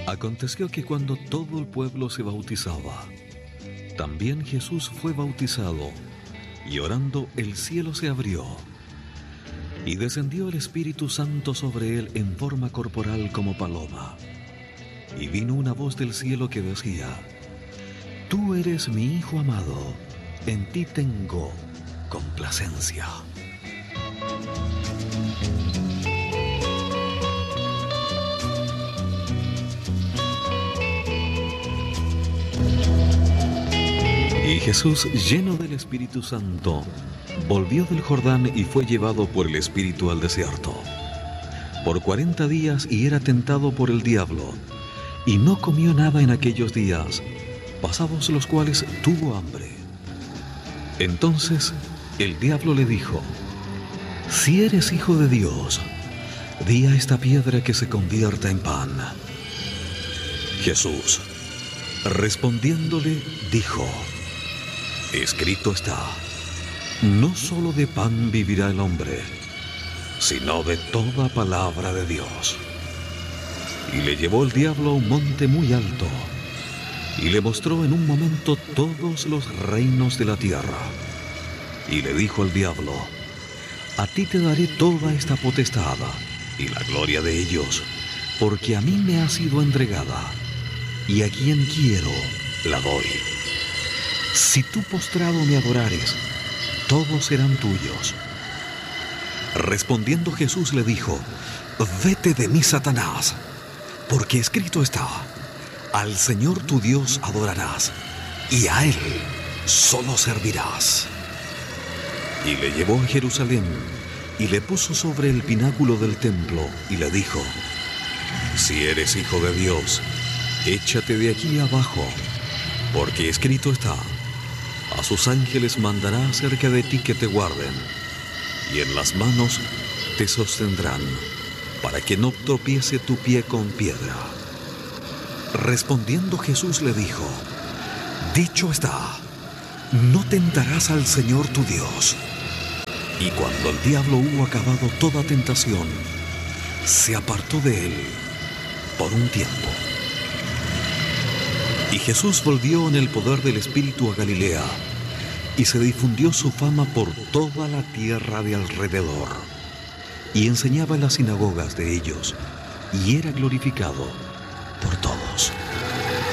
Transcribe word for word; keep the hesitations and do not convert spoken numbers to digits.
Aconteció que cuando todo el pueblo se bautizaba, también Jesús fue bautizado, y orando el cielo se abrió, y descendió el Espíritu Santo sobre él en forma corporal como paloma. Y vino una voz del cielo que decía: Tú eres mi Hijo amado, en ti tengo complacencia. Y Jesús, lleno del Espíritu Santo, volvió del Jordán y fue llevado por el Espíritu al desierto por cuarenta días, y era tentado por el diablo, y no comió nada en aquellos días, pasados los cuales tuvo hambre. Entonces el diablo le dijo: Si eres hijo de Dios, di a esta piedra que se convierta en pan. Jesús, respondiéndole, dijo: Escrito está, no solo de pan vivirá el hombre, sino de toda palabra de Dios. Y le llevó el diablo a un monte muy alto, y le mostró en un momento todos los reinos de la tierra. Y le dijo al diablo: A ti te daré toda esta potestad y la gloria de ellos, porque a mí me ha sido entregada, y a quien quiero la doy. Si tú postrado me adorares, todos serán tuyos. Respondiendo Jesús le dijo: Vete de mí, Satanás, porque escrito está: Al Señor tu Dios adorarás, y a Él solo servirás. Y le llevó a Jerusalén, y le puso sobre el pináculo del templo, y le dijo: Si eres hijo de Dios, échate de aquí abajo, porque escrito está: A sus ángeles mandará acerca de ti que te guarden, y en las manos te sostendrán, para que no tropiece tu pie con piedra. Respondiendo Jesús le dijo: Dicho está, no tentarás al Señor tu Dios. Y cuando el diablo hubo acabado toda tentación, se apartó de él por un tiempo. Y Jesús volvió en el poder del Espíritu a Galilea, y se difundió su fama por toda la tierra de alrededor, y enseñaba en las sinagogas de ellos, y era glorificado por todos.